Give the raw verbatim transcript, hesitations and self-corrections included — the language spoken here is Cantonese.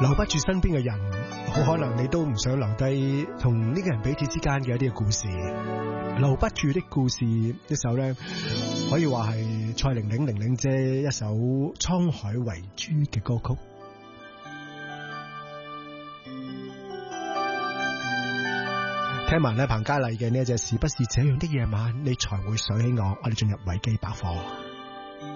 留不住身邊嘅人，好可能你都唔想留低同呢個人彼此之間嘅一啲嘅故事。留不住的故事，一首呢可以話係蔡玲玲玲玲姐一首滄海遺珠嘅歌曲。聽埋咧彭嘉麗嘅呢一隻是不是這樣的夜晚你才會想起我，我哋進入維基百科。